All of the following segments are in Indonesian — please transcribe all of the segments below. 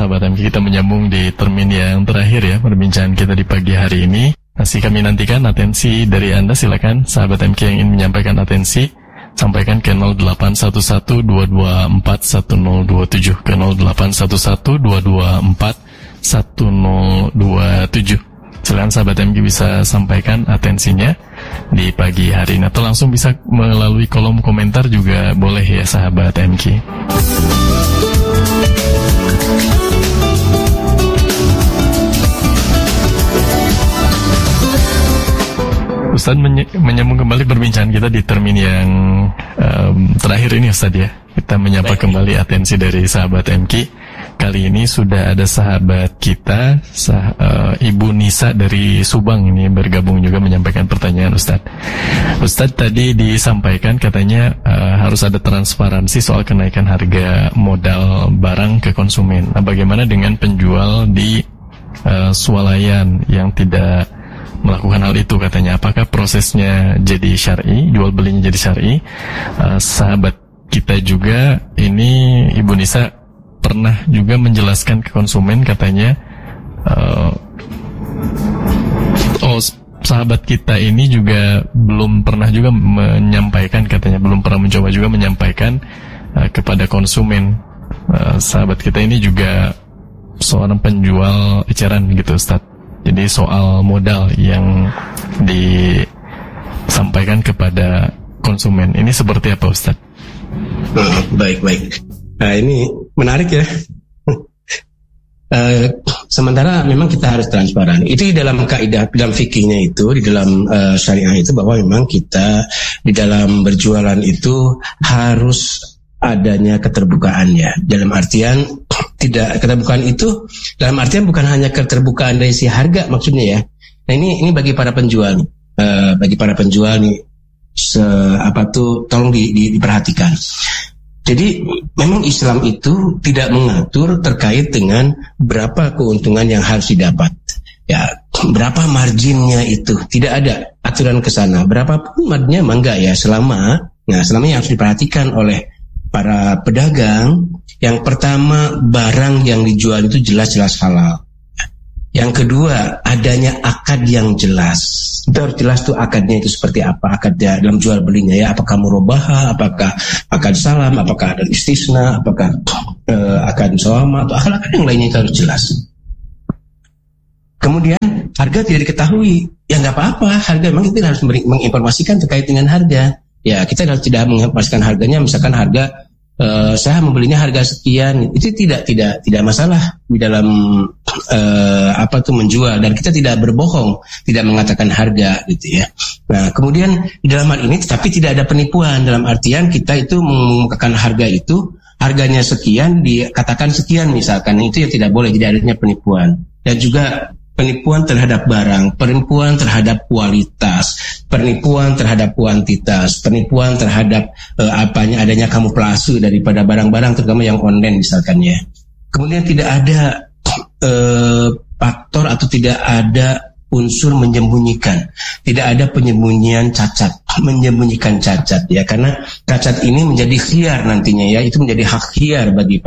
sahabat MK, kita menyambung di termin yang terakhir ya, perbincangan kita di pagi hari ini. Masih kami nantikan atensi dari Anda, silakan sahabat MK yang ingin menyampaikan atensi, sampaikan ke 0811-224-1027, ke 0811-224-1027. Silakan sahabat MK bisa sampaikan atensinya di pagi hari ini, atau langsung bisa melalui kolom komentar juga boleh ya sahabat MK. Ustadz menyambung kembali perbincangan kita di termin yang terakhir ini Ustadz ya. Kita menyapa kembali atensi dari sahabat MK. Kali ini sudah ada sahabat kita, Ibu Nisa dari Subang ini bergabung juga menyampaikan pertanyaan Ustadz. Ustadz tadi disampaikan katanya harus ada transparansi soal kenaikan harga modal barang ke konsumen. Nah, bagaimana dengan penjual di swalayan yang tidak melakukan hal itu katanya? Apakah prosesnya jadi syar'i, jual belinya jadi syar'i? Sahabat kita juga ini Ibu Nisa pernah juga menjelaskan ke konsumen katanya, sahabat kita ini juga belum pernah juga menyampaikan katanya, belum pernah mencoba juga menyampaikan kepada konsumen. Sahabat kita ini juga seorang penjual eceran gitu Ustadz. Jadi soal modal yang disampaikan kepada konsumen ini seperti apa Ustaz? Baik. Nah, ini menarik ya. Sementara memang kita harus transparan. Itu di dalam kaidah, dalam fikihnya itu, di dalam syariah itu, bahwa memang kita di dalam berjualan itu harus adanya keterbukaannya. Dalam artian keterbukaan itu dalam artian bukan hanya keterbukaan dari si harga maksudnya ya. Nah ini bagi para penjual nih, tolong diperhatikan. Jadi memang Islam itu tidak mengatur terkait dengan berapa keuntungan yang harus didapat. Ya, berapa marginnya itu tidak ada aturan ke sana. Berapapun marginnya enggak ya, selama yang harus diperhatikan oleh para pedagang, yang pertama barang yang dijual itu jelas-jelas halal. Yang kedua, adanya akad yang jelas. Itu harus jelas tuh akadnya itu seperti apa, akadnya dalam jual belinya ya, apakah murabahah, apakah akad salam, apakah ada istisna, apakah akad musawamah, atau akad yang lainnya itu harus jelas. Kemudian harga tidak diketahui, ya nggak apa-apa, harga memang kita harus menginformasikan terkait dengan harga. Ya kita tidak menginformasikan harganya, misalkan harga saya membelinya harga sekian, itu tidak masalah di dalam menjual, dan kita tidak berbohong, tidak mengatakan harga gitu ya. Nah kemudian di dalam hal ini tapi tidak ada penipuan, dalam artian kita itu mengumumkan harga itu, harganya sekian dikatakan sekian misalkan, itu yang tidak boleh, tidak adanya penipuan. Dan juga penipuan terhadap barang, penipuan terhadap kualitas, penipuan terhadap kuantitas, penipuan terhadap adanya kamuflase daripada barang-barang terutama yang online misalkan ya. Kemudian tidak ada faktor atau tidak ada unsur menyembunyikan, tidak ada menyembunyikan cacat ya, karena cacat ini menjadi khiyar nantinya ya, itu menjadi hak khiyar bagi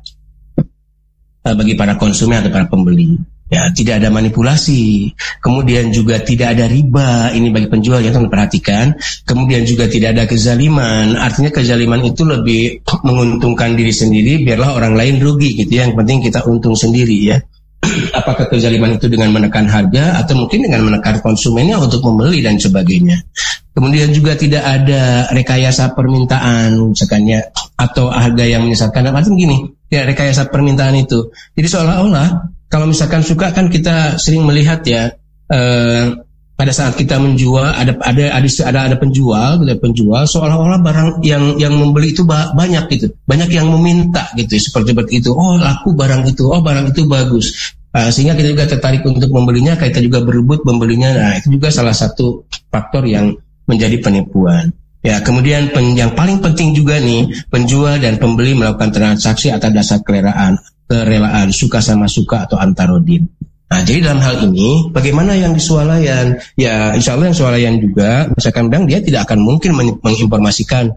para konsumen atau para pembeli. Ya, tidak ada manipulasi, kemudian juga tidak ada riba, ini bagi penjual yang harus diperhatikan. Kemudian juga tidak ada kezaliman, artinya kezaliman itu lebih menguntungkan diri sendiri, biarlah orang lain rugi gitu ya, yang penting kita untung sendiri ya. Apakah kezaliman itu dengan menekan harga atau mungkin dengan menekan konsumennya untuk membeli dan sebagainya. Kemudian juga tidak ada rekayasa permintaan misalkan ya, atau harga yang menyesatkan. Artinya gini, ya rekayasa permintaan itu. Jadi seolah-olah kalau misalkan suka kan kita sering melihat ya, pada saat kita menjual ada penjual seolah-olah barang yang membeli itu banyak gitu, banyak yang meminta gitu seperti itu. Oh laku barang itu, oh barang itu bagus, sehingga kita juga tertarik untuk membelinya, kita juga berebut membelinya. Nah itu juga salah satu faktor yang menjadi penipuan. Ya, kemudian yang paling penting juga nih, penjual dan pembeli melakukan transaksi atas dasar kerelaan, suka sama suka atau antarodin. Nah, jadi dalam hal ini, bagaimana yang di swalayan? Ya, insya Allah yang swalayan juga, misalkan bilang dia tidak akan mungkin menginformasikan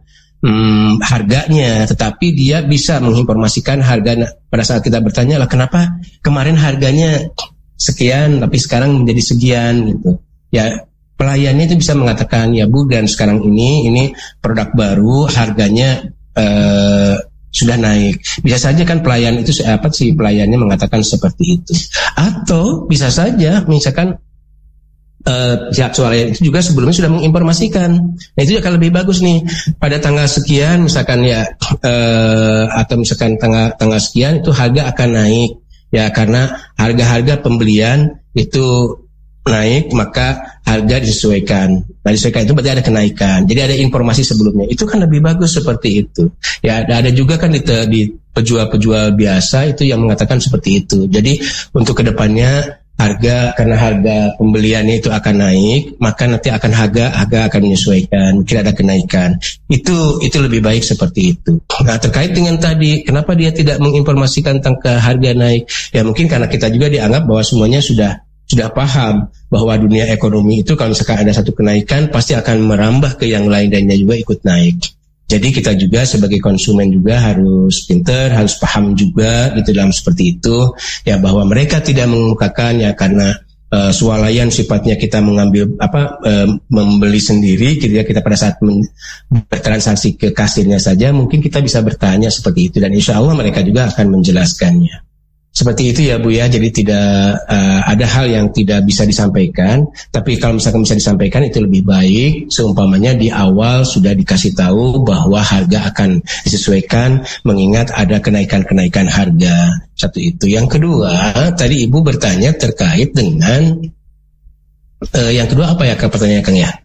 harganya, tetapi dia bisa menginformasikan harga. Pada saat kita bertanya lah, kenapa kemarin harganya sekian tapi sekarang menjadi sekian gitu. Ya, pelayannya itu bisa mengatakan, ya Bu, dan sekarang ini produk baru, harganya sudah naik. Bisa saja kan pelayan itu pelayannya mengatakan seperti itu. Atau bisa saja misalkan pihak swalayan itu juga sebelumnya sudah menginformasikan. Nah, itu akan lebih bagus nih. Pada tanggal sekian misalkan atau misalkan tanggal sekian itu harga akan naik. Ya, karena harga-harga pembelian itu naik, maka harga disesuaikan. Nah, disesuaikan itu berarti ada kenaikan. Jadi ada informasi sebelumnya. Itu kan lebih bagus seperti itu. Ya, ada juga kan di penjual-penjual biasa itu yang mengatakan seperti itu. Jadi untuk kedepannya karena harga pembeliannya itu akan naik, maka nanti harga akan menyesuaikan, mungkin ada kenaikan. Itu lebih baik seperti itu. Nah, terkait dengan tadi, kenapa dia tidak menginformasikan tentang harga naik? Ya mungkin karena kita juga dianggap bahwa semuanya sudah paham bahwa dunia ekonomi itu kalau misalkan ada satu kenaikan pasti akan merambah ke yang lain-lainnya juga ikut naik. Jadi kita juga sebagai konsumen juga harus pintar, harus paham juga gitu dalam seperti itu, ya, bahwa mereka tidak mengemukakan ya karena swalayan sifatnya kita membeli sendiri gitu ya, kita pada saat bertransaksi ke kasirnya saja mungkin kita bisa bertanya seperti itu, dan insya Allah mereka juga akan menjelaskannya. Seperti itu ya Bu ya, jadi tidak ada hal yang tidak bisa disampaikan, tapi kalau misalkan bisa disampaikan itu lebih baik, seumpamanya di awal sudah dikasih tahu bahwa harga akan disesuaikan mengingat ada kenaikan-kenaikan harga. Satu itu. Yang kedua, tadi Ibu bertanya terkait dengan yang kedua apa ya pertanyaannya Kang ya?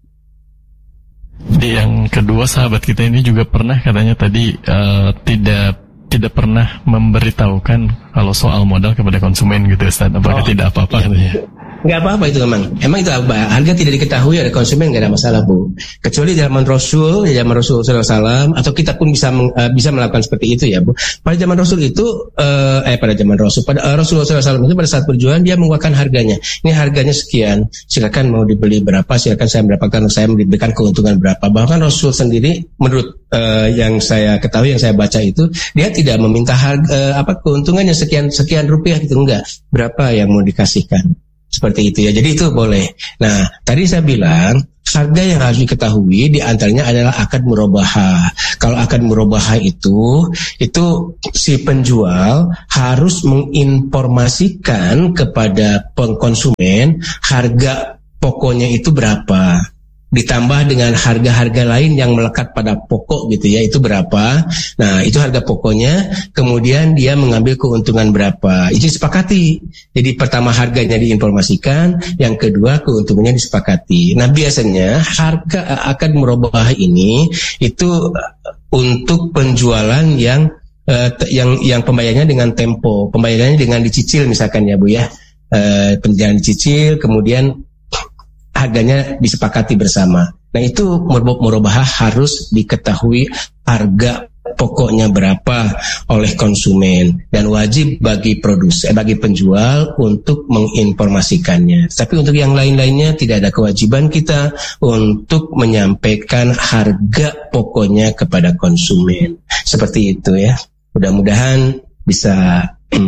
Yang kedua, sahabat kita ini juga pernah katanya tadi tidak pernah memberitahukan kalau soal modal kepada konsumen gitu Ustaz. Apakah tidak apa-apa katanya? Nggak apa-apa itu emang itu apa? Harga tidak diketahui oleh konsumen nggak ada masalah Bu. Kecuali zaman Rasul SAW, atau kita pun bisa melakukan seperti itu ya Bu. Pada zaman Rasul itu Rasulullah SAW itu pada saat berjualan dia mengeluarkan harganya. Ini harganya sekian, silakan mau dibeli berapa, silakan saya memberikan keuntungan berapa. Bahkan Rasul sendiri menurut yang saya ketahui, yang saya baca itu, dia tidak meminta harga keuntungannya sekian rupiah gitu, enggak. Berapa yang mau dikasihkan. Seperti itu ya, jadi itu boleh. Nah, tadi saya bilang harga yang harus diketahui diantaranya adalah akad murabahah. Kalau akad murabahah itu si penjual harus menginformasikan kepada konsumen harga pokoknya itu berapa, ditambah dengan harga-harga lain yang melekat pada pokok gitu ya, itu berapa. Nah, itu harga pokoknya, kemudian dia mengambil keuntungan berapa, itu disepakati. Jadi pertama harganya diinformasikan, yang kedua keuntungannya disepakati. Nah, biasanya harga akad murabahah ini itu untuk penjualan yang pembayarannya dengan tempo, pembayarannya dengan dicicil misalkan ya Bu ya, penjualan dicicil, kemudian harganya disepakati bersama. Nah, itu murabahah harus diketahui harga pokoknya berapa oleh konsumen, dan wajib bagi penjual untuk menginformasikannya. Tapi untuk yang lain-lainnya tidak ada kewajiban kita untuk menyampaikan harga pokoknya kepada konsumen. Seperti itu ya. Mudah-mudahan bisa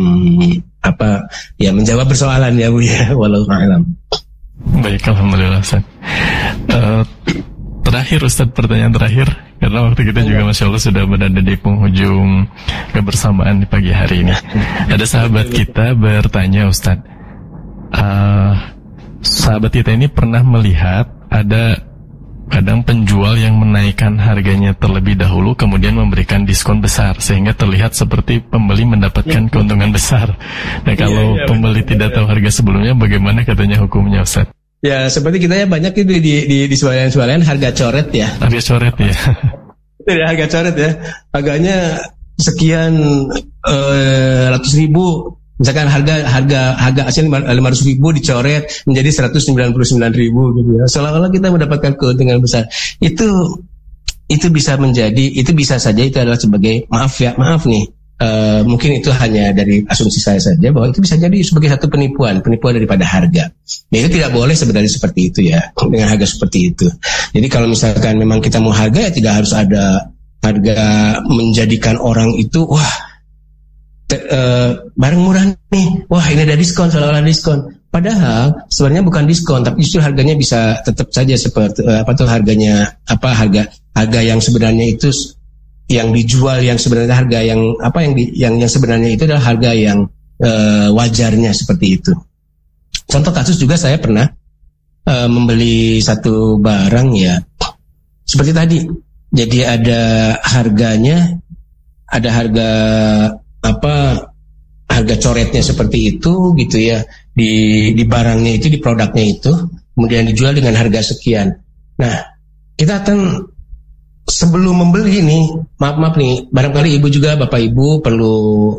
menjawab persoalan ya Bu ya. Wallahu a'lam. Baik, alhamdulillah Ustaz. Terakhir Ustaz, pertanyaan terakhir, karena waktu kita juga Masya Allah sudah berada di penghujung kebersamaan di pagi hari ini. Ada sahabat kita bertanya Ustaz, sahabat kita ini pernah melihat ada kadang penjual yang menaikkan harganya terlebih dahulu kemudian memberikan diskon besar sehingga terlihat seperti pembeli mendapatkan keuntungan besar. Nah, kalau pembeli tidak tahu harga sebelumnya, bagaimana katanya hukumnya Ustaz? Ya, seperti kita ya banyak itu di swalayan harga coret ya. Harga coret ya. Itu ya, harga coret ya. Harganya sekian ratus ribu. Misalkan harga asli 500.000 dicoret menjadi 199.000 gitu ya. Seolah-olah kita mendapatkan keuntungan besar. Itu bisa saja itu adalah sebagai maaf nih. mungkin itu hanya dari asumsi saya saja bahwa itu bisa jadi sebagai satu penipuan daripada harga. Nah, itu tidak boleh sebenarnya seperti itu ya, dengan harga seperti itu. Jadi kalau misalkan memang kita mau harga ya tidak harus ada harga menjadikan orang itu barang murah nih, wah ini ada diskon, seolah-olah diskon. Padahal sebenarnya bukan diskon, tapi justru harganya bisa tetap saja seperti harga yang sebenarnya itu yang dijual, yang sebenarnya harga yang sebenarnya itu adalah harga yang wajarnya seperti itu. Contoh kasus juga saya pernah membeli satu barang ya seperti tadi. Jadi ada harganya, ada harga coretnya seperti itu gitu ya, di barangnya itu, di produknya itu, kemudian dijual dengan harga sekian. Nah, kita akan sebelum membeli nih, maaf nih, barangkali ibu juga, bapak ibu perlu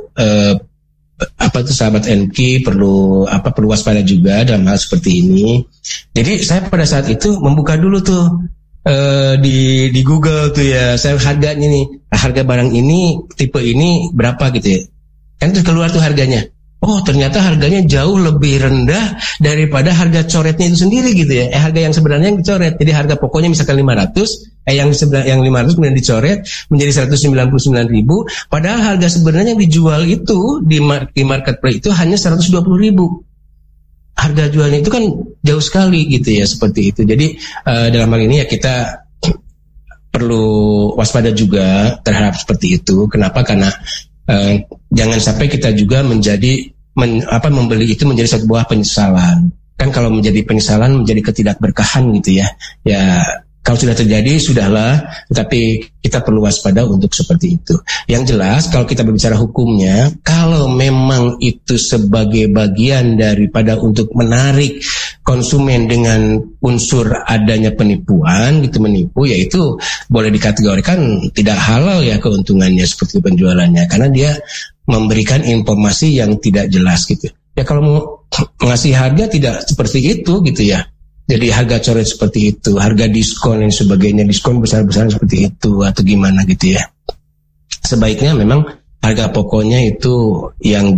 sahabat MK perlu waspada juga dalam hal seperti ini. Jadi saya pada saat itu membuka dulu tuh di Google tuh ya, saya harganya nih, harga barang ini tipe ini berapa gitu ya. Kan terus keluar tuh harganya. Oh, ternyata harganya jauh lebih rendah daripada harga coretnya itu sendiri gitu ya. Harga yang sebenarnya yang dicoret. Jadi harga pokoknya misalkan 500, yang 500 kemudian dicoret menjadi 199.000, padahal harga sebenarnya yang dijual itu di marketplace itu hanya 120.000. Harga jualnya itu kan jauh sekali gitu ya, seperti itu. Jadi dalam hal ini ya kita perlu waspada juga terhadap seperti itu. Kenapa? Karena jangan sampai kita juga membeli itu menjadi sebuah penyesalan. Kan kalau menjadi penyesalan menjadi ketidakberkahan gitu ya. Ya kalau sudah terjadi sudahlah, tetapi kita perlu waspada untuk seperti itu. Yang jelas kalau kita berbicara hukumnya, kalau memang itu sebagai bagian daripada untuk menarik konsumen dengan unsur adanya penipuan gitu, menipu, yaitu boleh dikategorikan tidak halal ya keuntungannya seperti penjualannya, karena dia memberikan informasi yang tidak jelas gitu. Ya kalau mau mengasih harga tidak seperti itu gitu ya. Jadi harga coret seperti itu, harga diskon dan sebagainya, diskon besar-besaran seperti itu atau gimana gitu ya. Sebaiknya memang harga pokoknya itu yang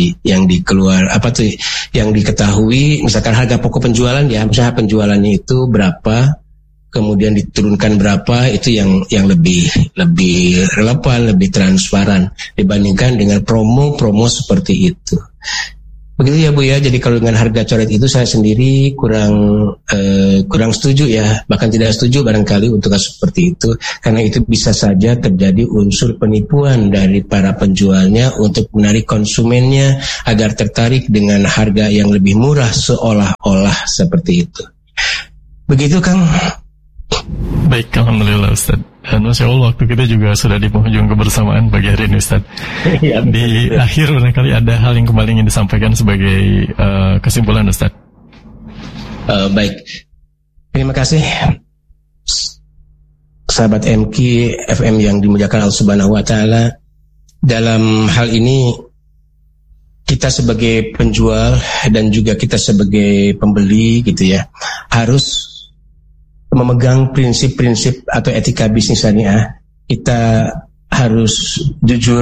diketahui, misalkan harga pokok penjualan ya, misalnya penjualannya itu berapa, kemudian diturunkan berapa, itu yang lebih relevan, lebih transparan dibandingkan dengan promo seperti itu. Begitu ya Bu ya. Jadi kalau dengan harga coret itu saya sendiri kurang setuju ya, bahkan tidak setuju barangkali untuk kasus seperti itu, karena itu bisa saja terjadi unsur penipuan dari para penjualnya untuk menarik konsumennya agar tertarik dengan harga yang lebih murah seolah-olah seperti itu. Begitu Kang. Baik, alhamdulillah Ustaz. Dan Masya Allah, waktu kita juga sudah di penghujung kebersamaan pagi hari ini Ustaz. Di akhir barangkali ada hal yang kembali ingin disampaikan sebagai kesimpulan Ustaz. Baik, terima kasih sahabat MK FM yang dimuliakan Allah Subhanahu Wa Taala. Dalam hal ini kita sebagai penjual dan juga kita sebagai pembeli gitu ya, harus memegang prinsip-prinsip atau etika bisnis syariah. Kita harus jujur.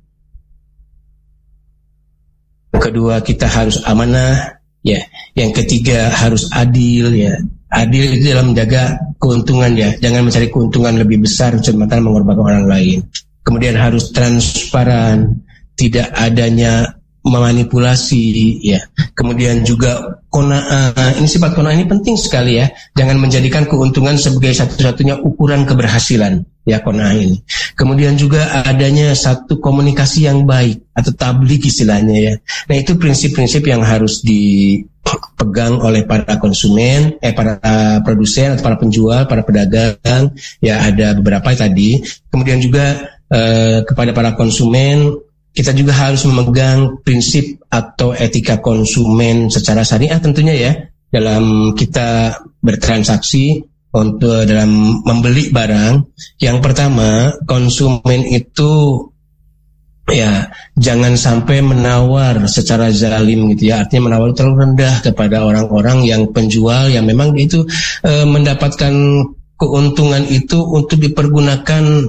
Yang kedua, kita harus amanah ya. Yang ketiga, harus adil ya. Adil itu dalam menjaga keuntungan ya. Jangan mencari keuntungan lebih besar semata mengorbankan orang lain. Kemudian harus transparan, tidak adanya memanipulasi ya. Kemudian juga qanaah, ini sifat qanaah ini penting sekali ya. Jangan menjadikan keuntungan sebagai satu-satunya ukuran keberhasilan ya, qanaah ini. Kemudian juga adanya satu komunikasi yang baik atau tabligh istilahnya ya. Nah, itu prinsip-prinsip yang harus dipegang oleh para konsumen, para produsen atau para penjual, para pedagang ya, ada beberapa tadi. Kemudian juga kepada para konsumen, kita juga harus memegang prinsip atau etika konsumen secara syariah tentunya ya, dalam kita bertransaksi untuk dalam membeli barang. Yang pertama, konsumen itu ya jangan sampai menawar secara zalim gitu ya, artinya menawar terlalu rendah kepada orang-orang yang penjual yang memang itu mendapatkan keuntungan itu untuk dipergunakan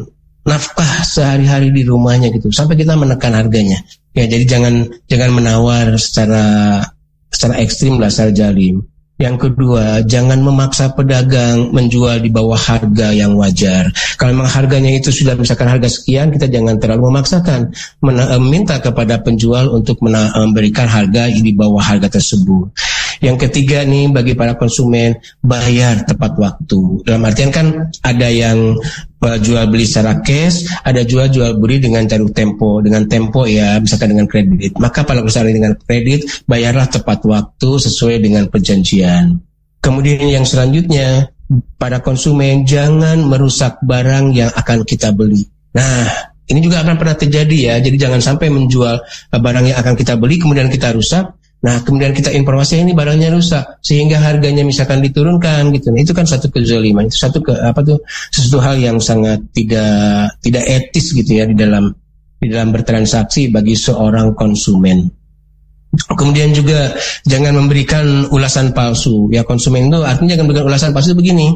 nafkah sehari-hari di rumahnya gitu, sampai kita menekan harganya. Ya, jadi jangan menawar secara ekstrim lah, secara jalim. Yang kedua, jangan memaksa pedagang menjual di bawah harga yang wajar. Kalau memang harganya itu sudah misalkan harga sekian, kita jangan terlalu memaksakan, minta kepada penjual untuk memberikan harga di bawah harga tersebut. Yang ketiga nih, bagi para konsumen, bayar tepat waktu. Dalam artian kan ada yang jual beli secara cash, ada jual beli dengan taruh tempo. Dengan tempo ya, misalkan dengan kredit. Maka pada usaha dengan kredit, bayarlah tepat waktu sesuai dengan perjanjian. Kemudian yang selanjutnya, para konsumen jangan merusak barang yang akan kita beli. Nah, ini juga akan pernah terjadi ya. Jadi jangan sampai menjual barang yang akan kita beli kemudian kita rusak. Nah, kemudian kita informasi ini barangnya rusak sehingga harganya misalkan diturunkan gitu. Nah, itu kan satu kezaliman, itu sesuatu hal yang sangat tidak etis gitu ya di dalam bertransaksi bagi seorang konsumen. Kemudian juga jangan memberikan ulasan palsu. Ya, konsumen itu artinya jangan memberikan ulasan palsu itu begini.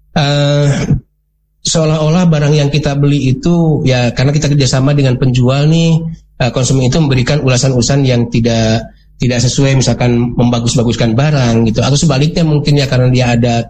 Seolah-olah barang yang kita beli itu ya karena kita kerjasama dengan penjual nih, konsumen itu memberikan ulasan-ulasan yang tidak sesuai, misalkan membagus-baguskan barang gitu, atau sebaliknya mungkin ya karena dia ada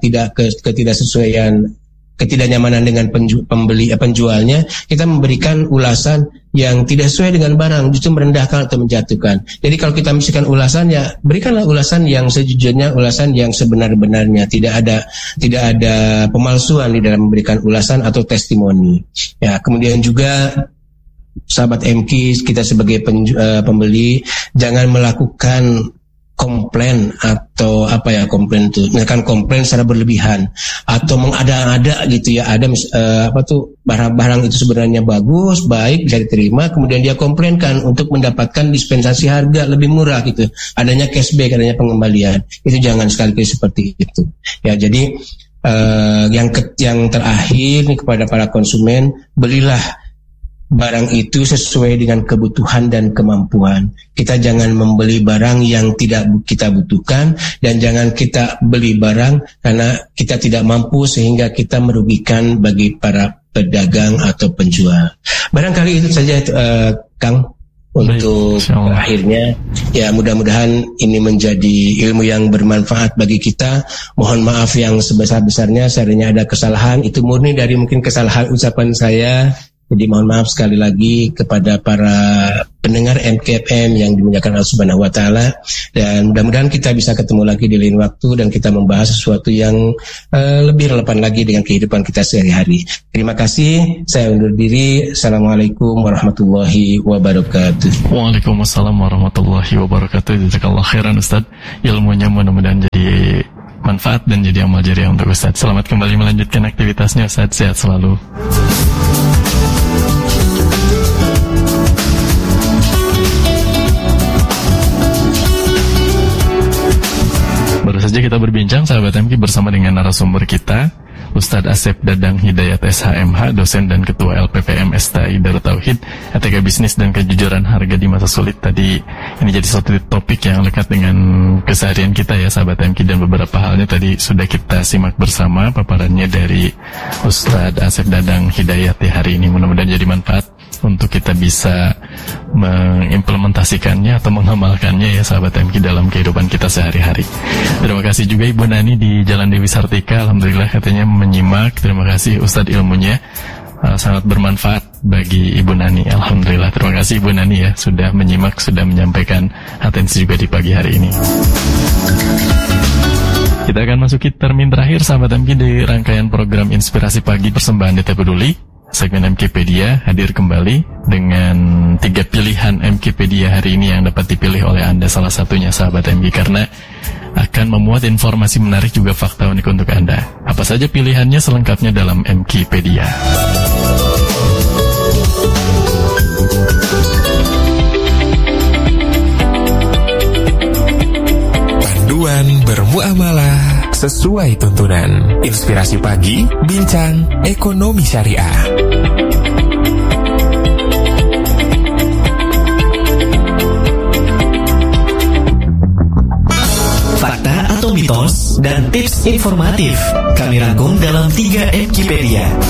ketidaknyamanan dengan penjualnya, kita memberikan ulasan yang tidak sesuai dengan barang, justru merendahkan atau menjatuhkan. Jadi kalau kita misalkan ulasan, ya berikanlah ulasan yang sejujurnya, ulasan yang sebenar-benarnya, tidak ada pemalsuan di dalam memberikan ulasan atau testimoni. Ya, kemudian juga sahabat MK, kita sebagai pembeli jangan melakukan komplain atau komplain secara berlebihan atau mengada-ada gitu ya. Ada barang itu sebenarnya bagus, baik, bisa diterima, kemudian dia komplainkan untuk mendapatkan dispensasi harga lebih murah gitu. Adanya cashback, adanya pengembalian. Itu jangan sekali-kali seperti itu. Ya, jadi yang terakhir nih kepada para konsumen, belilah barang itu sesuai dengan kebutuhan dan kemampuan. Kita jangan membeli barang yang tidak kita butuhkan, dan jangan kita beli barang karena kita tidak mampu sehingga kita merugikan bagi para pedagang atau penjual. Barangkali itu saja Kang untuk akhirnya. Ya, mudah-mudahan ini menjadi ilmu yang bermanfaat bagi kita. Mohon maaf yang sebesar-besarnya, seandainya ada kesalahan, itu murni dari mungkin kesalahan ucapan saya. Jadi mohon maaf sekali lagi kepada para pendengar MKFM yang dimuliakan Allah Subhanahu wa taala, dan mudah-mudahan kita bisa ketemu lagi di lain waktu dan kita membahas sesuatu yang lebih relevan lagi dengan kehidupan kita sehari-hari. Terima kasih, saya undur diri. Assalamualaikum warahmatullahi wabarakatuh. Waalaikumsalam warahmatullahi wabarakatuh. Jazakallahu khairan Ustaz. Ilmunya mudah-mudahan jadi manfaat dan jadi amal jariah untuk Ustaz. Selamat kembali melanjutkan aktivitasnya Ustaz, sehat selalu. Baru saja kita berbincang sahabat MK bersama dengan narasumber kita, Ustadz Asep Dadang Hidayat SHMH, dosen dan ketua LPPM STI Darut Tauhid, etika bisnis dan kejujuran harga di masa sulit. Tadi ini jadi satu topik yang lekat dengan keseharian kita ya sahabat MK, dan beberapa halnya tadi sudah kita simak bersama paparannya dari Ustadz Asep Dadang Hidayat di hari ini. Mudah-mudahan jadi manfaat untuk kita bisa mengimplementasikannya atau mengamalkannya ya sahabat MK dalam kehidupan kita sehari-hari. Terima kasih juga Ibu Nani di Jalan Dewi Sartika, alhamdulillah katanya menyimak. Terima kasih Ustadz, ilmunya sangat bermanfaat bagi Ibu Nani. Alhamdulillah, terima kasih Ibu Nani ya sudah menyimak, sudah menyampaikan atensi juga di pagi hari ini. Kita akan masuki termin terakhir sahabat MK di rangkaian program Inspirasi Pagi persembahan DT Peduli. Segmen MKpedia hadir kembali dengan 3 pilihan MKpedia hari ini yang dapat dipilih oleh Anda, salah satunya sahabat MK, karena akan memuat informasi menarik juga fakta unik untuk Anda. Apa saja pilihannya selengkapnya dalam MKpedia. Panduan bermuamalah sesuai tuntunan. Inspirasi Pagi, bincang ekonomi syariah. Fakta atau mitos dan tips informatif kami rangkum dalam 3 MKpedia.